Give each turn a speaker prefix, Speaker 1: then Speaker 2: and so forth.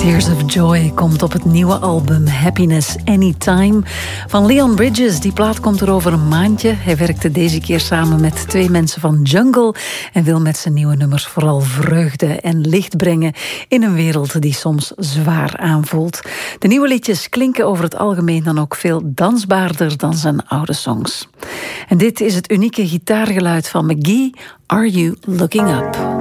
Speaker 1: Tears of Joy komt op het nieuwe album Happiness Anytime van Leon Bridges. Die plaat komt er over een maandje. Hij werkte deze keer samen met 2 mensen van Jungle en wil met zijn nieuwe nummers vooral vreugde en licht brengen in een wereld die soms zwaar aanvoelt. De nieuwe liedjes klinken over het algemeen dan ook veel dansbaarder dan zijn oude songs. En dit is het unieke gitaargeluid van McGee, Are You Looking Up?